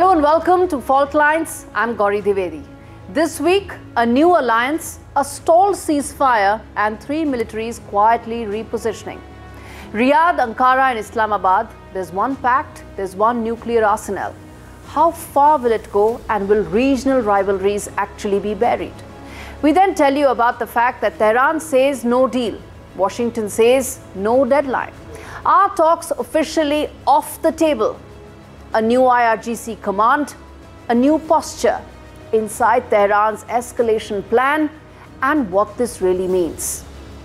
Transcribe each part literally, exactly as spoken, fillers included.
Hello and welcome to Fault Lines. I'm Gauri Dwivedi. This week, a new alliance, a stalled ceasefire, and three militaries quietly repositioning. Riyadh, Ankara, and Islamabad, there's one pact, there's one nuclear arsenal. How far will it go, and will regional rivalries actually be buried? We then tell you about the fact that Tehran says no deal, Washington says no deadline. Are talks officially off the table? A new I R G C command, a new posture inside Tehran's escalation plan, and what this really means.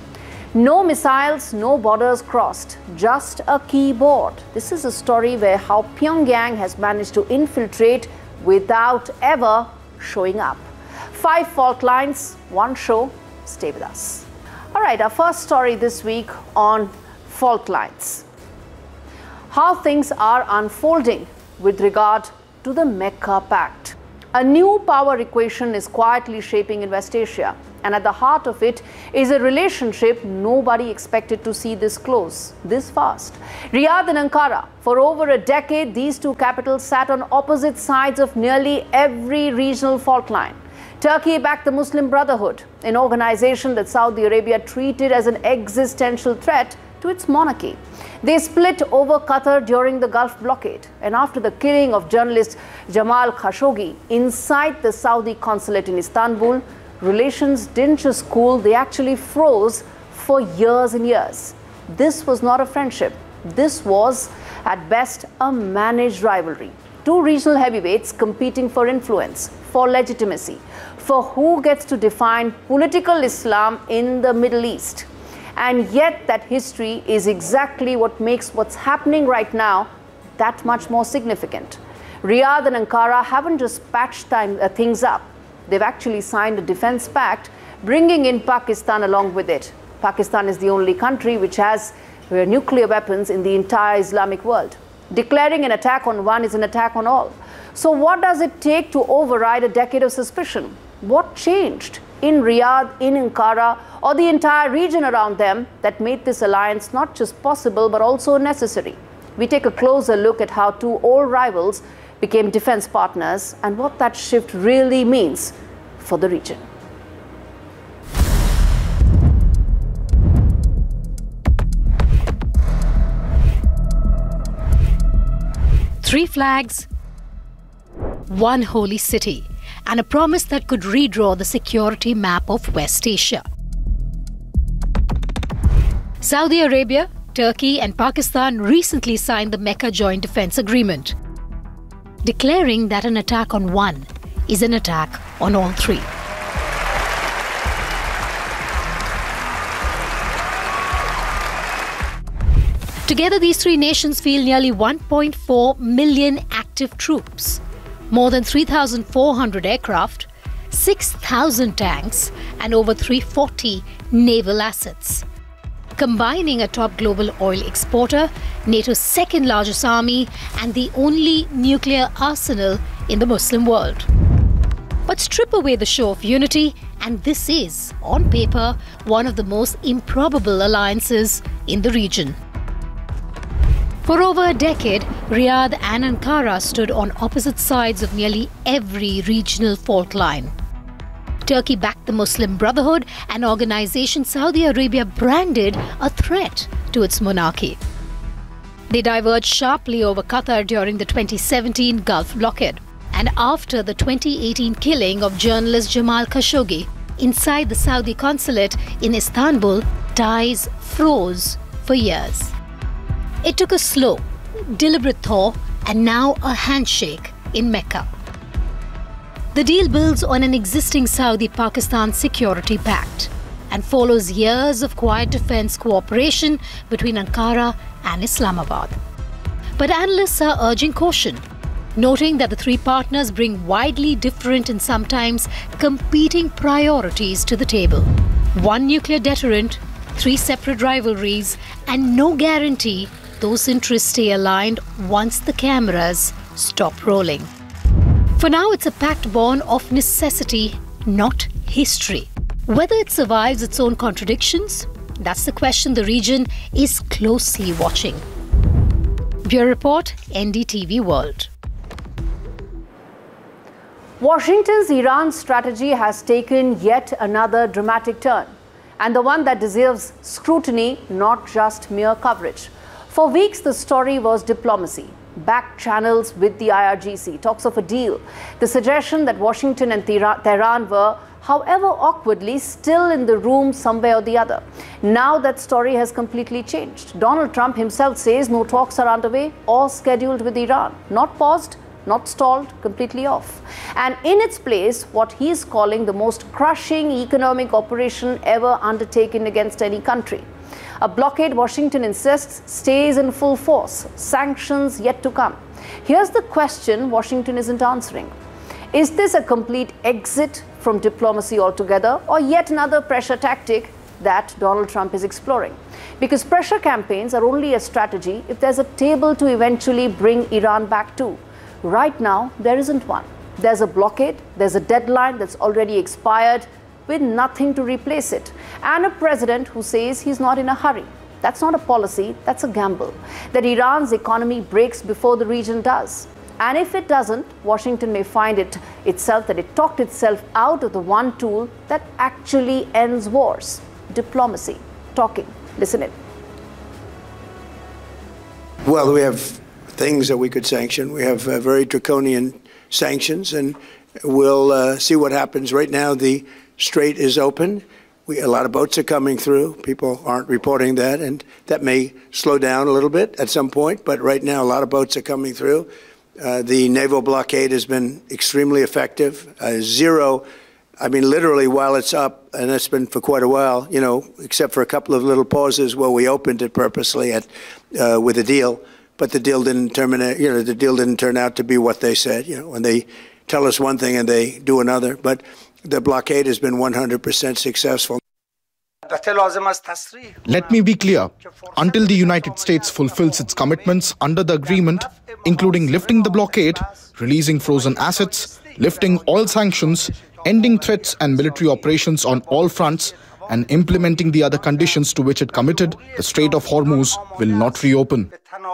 No missiles, no borders crossed, just a keyboard. This is a story where how Pyongyang has managed to infiltrate without ever showing up. Five fault lines, one show. Stay with us. All right, our first story this week on fault lines. How things are unfolding with regard to the Mecca Pact. A new power equation is quietly shaping in West Asia, and at the heart of it is a relationship nobody expected to see this close, this fast. Riyadh and Ankara, for over a decade, these two capitals sat on opposite sides of nearly every regional fault line. Turkey backed the Muslim Brotherhood, an organization that Saudi Arabia treated as an existential threat to its monarchy. They split over Qatar during the Gulf blockade, and after the killing of journalist Jamal Khashoggi inside the Saudi consulate in Istanbul, relations didn't just cool, they actually froze for years and years. This was not a friendship. This was, at best, a managed rivalry. Two regional heavyweights competing for influence, for legitimacy, for who gets to define political Islam in the Middle East. And yet that history is exactly what makes what's happening right now that much more significant. Riyadh and Ankara haven't just patched time, uh, things up. They've actually signed a defense pact, bringing in Pakistan along with it. Pakistan is the only country which has uh, nuclear weapons in the entire Islamic world. Declaring an attack on one is an attack on all. So what does it take to override a decade of suspicion? What changed in Riyadh, in Ankara, or the entire region around them that made this alliance not just possible but also necessary? We take a closer look at how two old rivals became defense partners and what that shift really means for the region. Three flags, one holy city, and a promise that could redraw the security map of West Asia. Saudi Arabia, Turkey, and Pakistan recently signed the Mecca Joint Defense Agreement, declaring that an attack on one is an attack on all three. Together, these three nations field nearly one point four million active troops, more than three thousand four hundred aircraft, six thousand tanks, and over three hundred forty naval assets. Combining a top global oil exporter, NATO's second largest army, and the only nuclear arsenal in the Muslim world. But strip away the show of unity, and this is, on paper, one of the most improbable alliances in the region. For over a decade, Riyadh and Ankara stood on opposite sides of nearly every regional fault line. Turkey backed the Muslim Brotherhood, an organization Saudi Arabia branded a threat to its monarchy. They diverged sharply over Qatar during the twenty seventeen Gulf blockade, and after the twenty eighteen killing of journalist Jamal Khashoggi inside the Saudi consulate in Istanbul, ties froze for years. It took a slow, deliberate thaw and now a handshake in Mecca. The deal builds on an existing Saudi-Pakistan security pact and follows years of quiet defense cooperation between Ankara and Islamabad. But analysts are urging caution, noting that the three partners bring widely different and sometimes competing priorities to the table. One nuclear deterrent, three separate rivalries, and no guarantee those interests stay aligned once the cameras stop rolling. For now, it's a pact born of necessity, not history. Whether it survives its own contradictions, that's the question the region is closely watching. Bureau Report, N D T V World. Washington's Iran strategy has taken yet another dramatic turn, and the one that deserves scrutiny, not just mere coverage. For weeks, the story was diplomacy, back channels with the I R G C, talks of a deal, the suggestion that Washington and Tehran were, however awkwardly, still in the room somewhere or the other. Now that story has completely changed. Donald Trump himself says no talks are underway or scheduled with Iran, not paused, not stalled, completely off. And in its place, what he is calling the most crushing economic operation ever undertaken against any country. A blockade, Washington insists, stays in full force, sanctions yet to come. Here's the question Washington isn't answering. Is this a complete exit from diplomacy altogether, or yet another pressure tactic that Donald Trump is exploring? Because pressure campaigns are only a strategy if there's a table to eventually bring Iran back to. Right now, there isn't one. There's a blockade, there's a deadline that's already expired with nothing to replace it, and a president who says he's not in a hurry. That's not a policy, that's a gamble. That Iran's economy breaks before the region does. And if it doesn't, Washington may find it itself that it talked itself out of the one tool that actually ends wars: diplomacy, talking. Listen in. Well, we have things that we could sanction. We have uh, very draconian sanctions, and we'll uh, see what happens. Right now, the Strait is open. We, a lot of boats are coming through. People aren't reporting that, and that may slow down a little bit at some point. But right now, a lot of boats are coming through. Uh, the naval blockade has been extremely effective. Uh, zero, I mean, literally while it's up, and it's been for quite a while, you know, except for a couple of little pauses where we opened it purposely at, uh, with a deal. But the deal didn't terminate, you know, the deal didn't turn out to be what they said, you know, when they tell us one thing and they do another. But the blockade has been one hundred percent successful. Let me be clear. Until the United States fulfills its commitments under the agreement, including lifting the blockade, releasing frozen assets, lifting all sanctions, ending threats and military operations on all fronts, and implementing the other conditions to which it committed, the Strait of Hormuz will not reopen.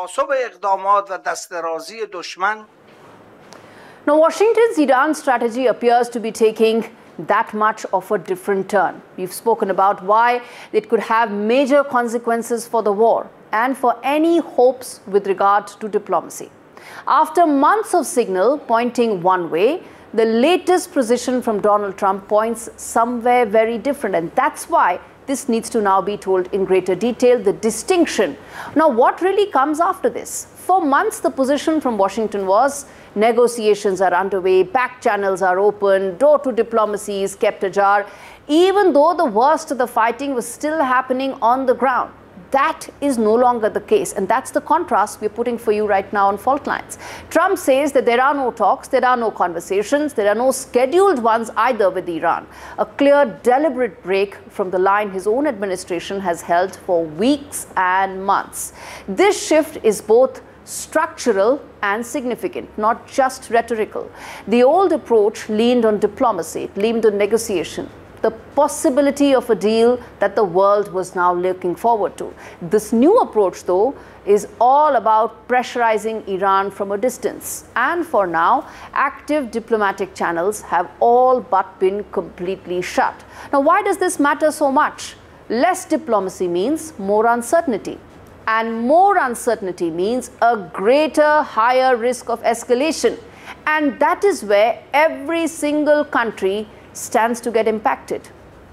Now, Washington's Iran strategy appears to be taking that much of a different turn. We've spoken about why it could have major consequences for the war and for any hopes with regard to diplomacy. After months of signal pointing one way, the latest position from Donald Trump points somewhere very different, and that's why this needs to now be told in greater detail, the distinction. Now, what really comes after this? For months, the position from Washington was negotiations are underway, back channels are open, door to diplomacy is kept ajar, even though the worst of the fighting was still happening on the ground. That is no longer the case, and that's the contrast we're putting for you right now on Fault Lines. Trump says that there are no talks, there are no conversations, there are no scheduled ones either with Iran. A clear, deliberate break from the line his own administration has held for weeks and months. This shift is both structural and significant, not just rhetorical. The old approach leaned on diplomacy, it leaned on negotiation, the possibility of a deal that the world was now looking forward to. This new approach, though, is all about pressurizing Iran from a distance. And for now, active diplomatic channels have all but been completely shut. Now, why does this matter so much? Less diplomacy means more uncertainty. And more uncertainty means a greater, higher risk of escalation. And that is where every single country stands to get impacted.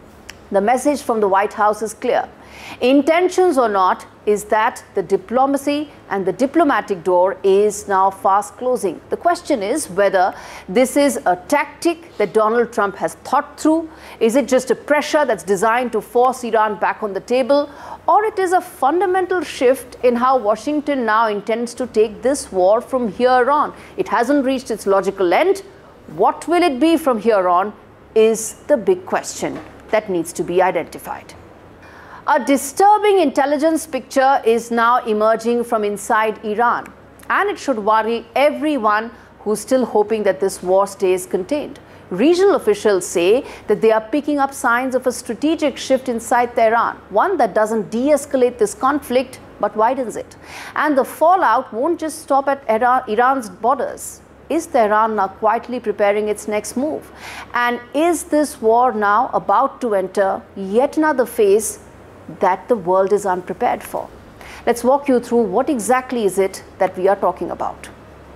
The message from the White House is clear. Intentions or not, is that the diplomacy and the diplomatic door is now fast closing. The question is whether this is a tactic that Donald Trump has thought through. Is it just a pressure that's designed to force Iran back on the table? Or it is a fundamental shift in how Washington now intends to take this war from here on. It hasn't reached its logical end. What will it be from here on is the big question that needs to be identified. A disturbing intelligence picture is now emerging from inside Iran, and it should worry everyone who's still hoping that this war stays contained. Regional officials say that they are picking up signs of a strategic shift inside Tehran, one that doesn't de-escalate this conflict but widens it. And the fallout won't just stop at Iran's borders. is Tehran now quietly preparing its next move? And is this war now about to enter yet another phase that the world is unprepared for? Let's walk you through what exactly is it that we are talking about.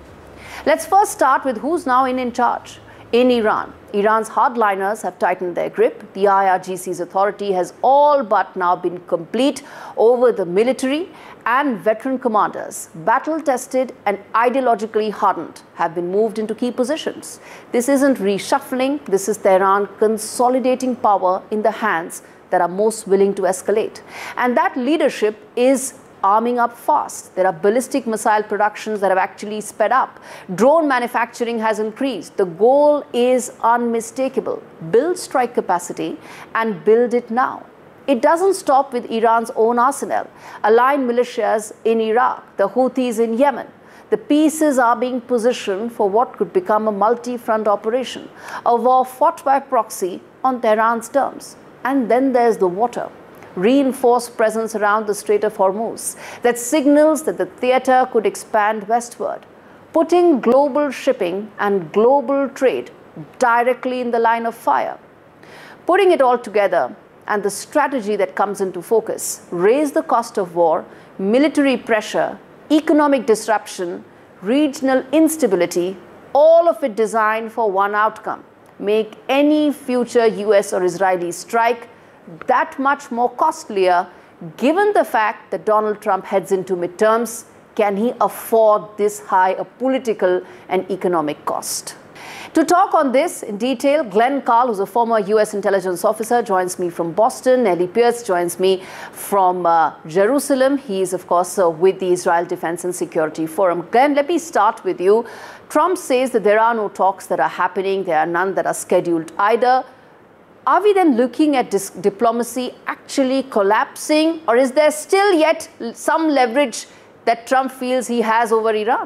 Let's first start with who's now in, in charge. In Iran, Iran's hardliners have tightened their grip. The I R G C's authority has all but now been complete over the military, and veteran commanders, battle-tested and ideologically hardened, have been moved into key positions. This isn't reshuffling, this is Tehran consolidating power in the hands that are most willing to escalate. And that leadership is arming up fast. There are ballistic missile productions that have actually sped up. Drone manufacturing has increased. The goal is unmistakable. Build strike capacity and build it now. It doesn't stop with Iran's own arsenal. Aligned militias in Iraq, the Houthis in Yemen. The pieces are being positioned for what could become a multi-front operation, a war fought by proxy on Tehran's terms. And then there's the water. Reinforced presence around the Strait of Hormuz that signals that the theater could expand westward, putting global shipping and global trade directly in the line of fire. Putting it all together and the strategy that comes into focus: raise the cost of war, military pressure, economic disruption, regional instability, all of it designed for one outcome: make any future U S or Israeli strike that much more costlier, given the fact that Donald Trump heads into midterms. Can he afford this high a political and economic cost? To talk on this in detail, Glenn Carl, who's a former U S intelligence officer, joins me from Boston. Ellie Pierce joins me from uh, Jerusalem. He is, of course, uh, with the Israel Defense and Security Forum. Glenn, let me start with you. Trump says that there are no talks that are happening. There are none that are scheduled either. Are we then looking at dis- diplomacy actually collapsing, or is there still yet some leverage that Trump feels he has over Iran?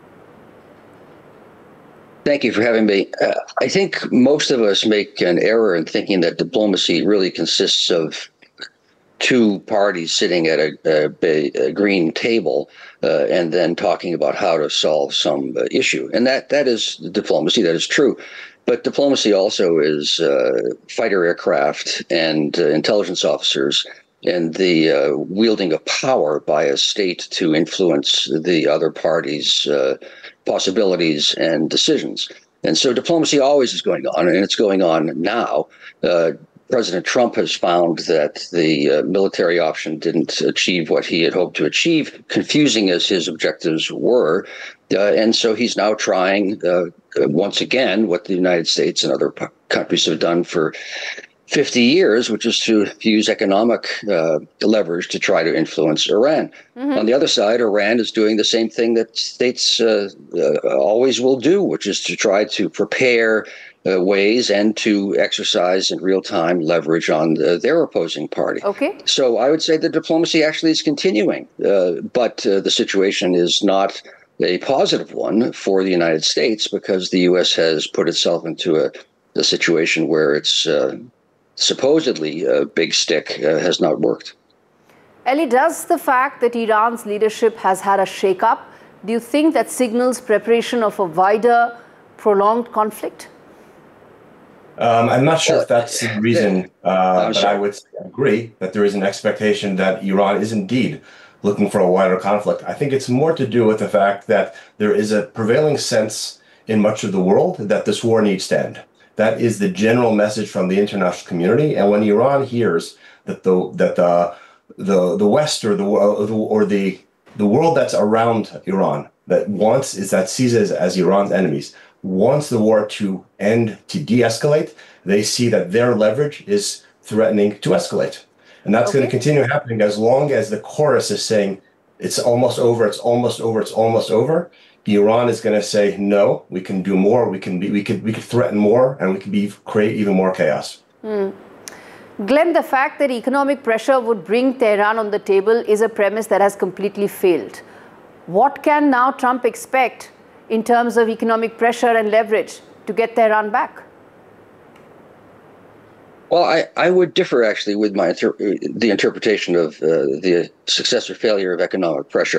Thank you for having me. Uh, I think most of us make an error in thinking that diplomacy really consists of two parties sitting at a, a, a green table uh, and then talking about how to solve some uh, issue. And that that is diplomacy, that is true. But diplomacy also is uh, fighter aircraft and uh, intelligence officers and the uh, wielding of power by a state to influence the other party's uh, possibilities and decisions. And so diplomacy always is going on, and it's going on now. Uh, President Trump has found that the uh, military option didn't achieve what he had hoped to achieve, confusing as his objectives were. Uh, and so he's now trying, uh, once again, what the United States and other p- countries have done for fifty years, which is to use economic uh, leverage to try to influence Iran. Mm-hmm. On the other side, Iran is doing the same thing that states uh, uh, always will do, which is to try to prepare uh, ways and to exercise in real time leverage on uh, their opposing party. Okay. So I would say the diplomacy actually is continuing, uh, but uh, the situation is not a positive one for the United States because the U S has put itself into a, a situation where it's uh, supposedly a big stick uh, has not worked. Ellie, does the fact that Iran's leadership has had a shake-up, do you think that signals preparation of a wider, prolonged conflict? Um, I'm not sure well, if that's the reason, uh, but I would agree that there is an expectation that Iran is indeed looking for a wider conflict. I think it's more to do with the fact that there is a prevailing sense in much of the world that this war needs to end. That is the general message from the international community. And when Iran hears that the that the the the West or the or the the world that's around Iran that wants is that sees it as, as Iran's enemies wants the war to end, to de-escalate, they see that their leverage is threatening to escalate. And that's okay. going to continue happening as long as the chorus is saying it's almost over, it's almost over, it's almost over. Iran is going to say, no, we can do more, we can be, we could, we could threaten more, and we can be create even more chaos. Mm. Glenn, the fact that economic pressure would bring Tehran on the table is a premise that has completely failed. What can now Trump expect in terms of economic pressure and leverage to get Tehran back? Well, I, I would differ actually with my inter- the interpretation of uh, the success or failure of economic pressure.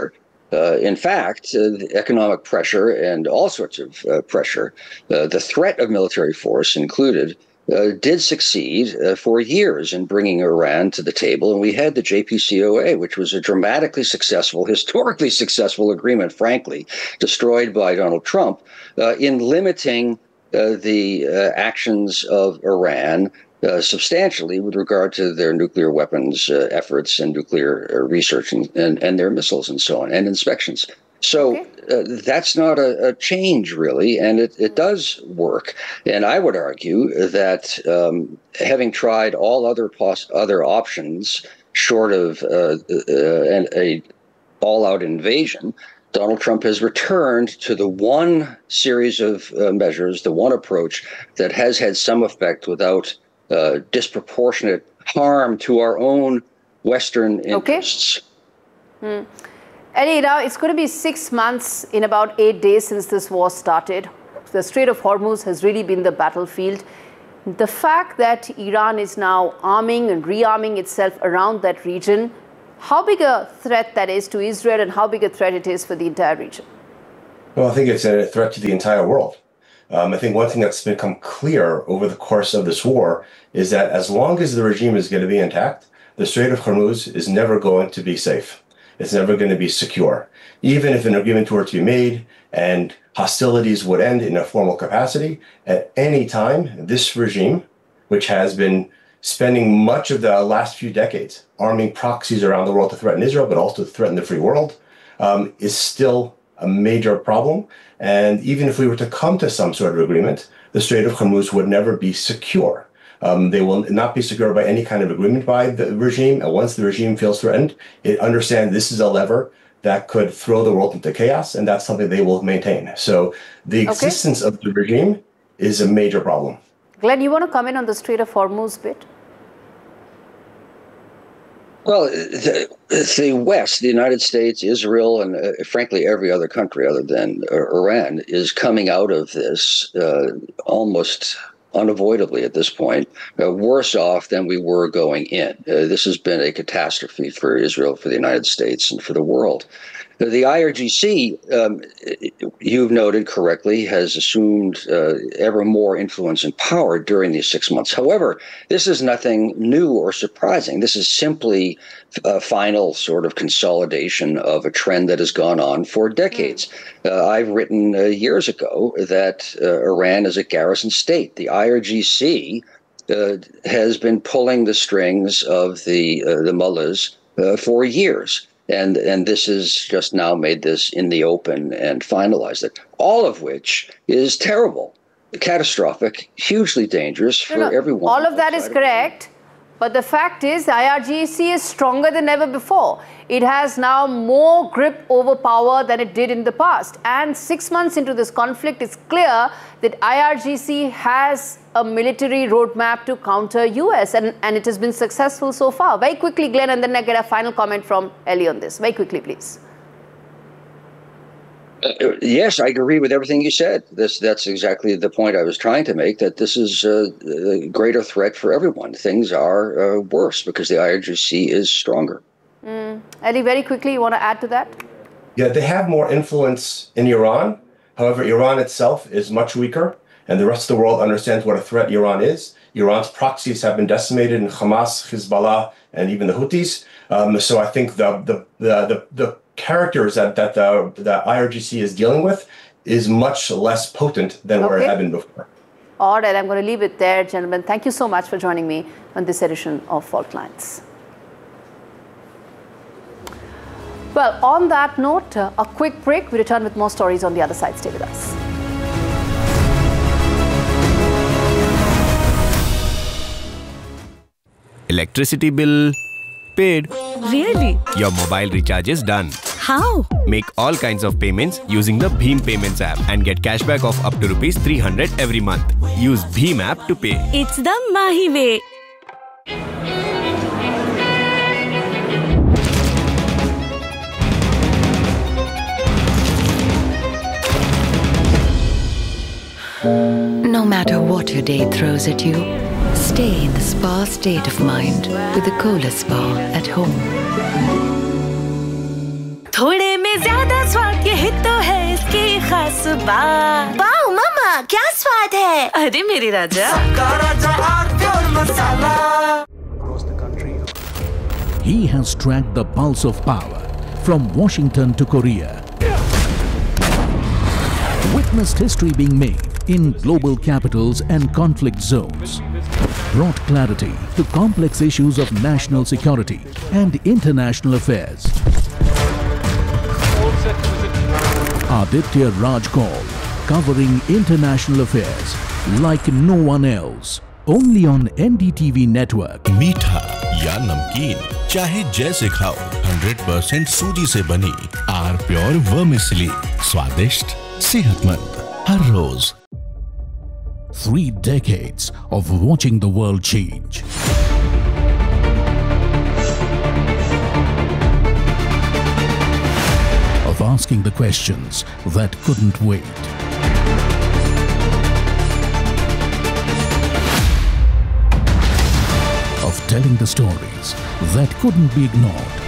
Uh, in fact, uh, the economic pressure and all sorts of uh, pressure, uh, the threat of military force included, uh, did succeed uh, for years in bringing Iran to the table. And we had the J P C O A, which was a dramatically successful, historically successful agreement, frankly, destroyed by Donald Trump, uh, in limiting uh, the uh, actions of Iran Uh, substantially with regard to their nuclear weapons uh, efforts and nuclear uh, research and, and, and their missiles and so on, and inspections. So okay. uh, that's not a, a change, really, and it, it does work. And I would argue that um, having tried all other pos- other options short of uh, uh, an a all-out invasion, Donald Trump has returned to the one series of uh, measures, the one approach that has had some effect without Uh, disproportionate harm to our own Western interests. Okay. Hmm. Eddie, now it's going to be six months in about eight days since this war started. The Strait of Hormuz has really been the battlefield. The fact that Iran is now arming and rearming itself around that region, how big a threat that is to Israel and how big a threat it is for the entire region? Well, I think it's a threat to the entire world. Um, I think one thing that's become clear over the course of this war is that as long as the regime is going to be intact, the Strait of Hormuz is never going to be safe. It's never going to be secure. Even if an agreement were to be made and hostilities would end in a formal capacity, at any time, this regime, which has been spending much of the last few decades arming proxies around the world to threaten Israel, but also to threaten the free world, um, is still a major problem. And even if we were to come to some sort of agreement, the Strait of Hormuz would never be secure. Um, they will not be secure by any kind of agreement by the regime. And once the regime feels threatened, it understands this is a lever that could throw the world into chaos, and that's something they will maintain. So the existence okay. of the regime is a major problem. Glenn, you want to comment on the Strait of Hormuz bit? Well, the, the West, the United States, Israel, and uh, frankly every other country other than uh, Iran is coming out of this uh, almost unavoidably at this point, uh, worse off than we were going in. Uh, this has been a catastrophe for Israel, for the United States, and for the world. The I R G C, um, you've noted correctly, has assumed uh, ever more influence and power during these six months. However, this is nothing new or surprising. This is simply a final sort of consolidation of a trend that has gone on for decades. Uh, I've written uh, years ago that uh, Iran is a garrison state. The I R G C uh, has been pulling the strings of the, uh, the mullahs uh, for years. And and this has just now made this in the open and finalized it, all of which is terrible, catastrophic, hugely dangerous for no, no. everyone. All of that is correct. But the fact is, the I R G C is stronger than ever before. It has now more grip over power than it did in the past. And six months into this conflict, it's clear that I R G C has a military roadmap to counter U S, and, and it has been successful so far. Very quickly, Glenn, and then I get a final comment from Ellie on this. Very quickly, please. Uh, yes, I agree with everything you said. This That's exactly the point I was trying to make, that this is a, a greater threat for everyone. Things are uh, worse because the I R G C is stronger. Mm. Ellie, very quickly, you want to add to that? Yeah, they have more influence in Iran. However, Iran itself is much weaker, and the rest of the world understands what a threat Iran is. Iran's proxies have been decimated in Hamas, Hezbollah, and even the Houthis. Um, so I think the the the the, the characters that, that the, the I R G C is dealing with is much less potent than okay. where it had been before. All right, I'm going to leave it there, gentlemen. Thank you so much for joining me on this edition of Fault Lines. Well, on that note, uh, a quick break. We return with more stories on the other side. Stay with us. Electricity bill paid. Really? Your mobile recharge is done. How? Make all kinds of payments using the Bheem Payments app and get cashback of up to rupees three hundred every month. Use Bheem app to pay. It's the Mahi way. No matter what your day throws at you, stay in the spa state of mind with the Kohler Spa at home. थोड़े में से ज्यादा स्वाद यही तो है इसकी खास बात। वाओ मम्मा, क्या स्वाद है। अरे मेरे राजा। He has tracked the pulse of power from Washington to Korea. Witnessed history being made in global capitals and conflict zones. Brought clarity to complex issues of national security and international affairs. Aditya Raj Kaul, covering international affairs like no one else. Only on N D T V network. मीठा या नमकीन, चाहे जैसे खाओ, hundred percent सूजी से बनी are pure vermicelli, स्वादिष्ट, सेहतमंद, हर रोज। Three decades of watching the world change. Of asking the questions that couldn't wait. Of telling the stories that couldn't be ignored.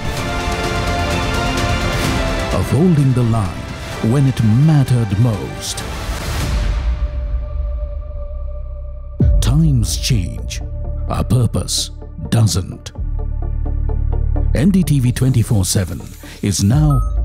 Of holding the line when it mattered most. Times change, our purpose doesn't. N D T V twenty-four seven is now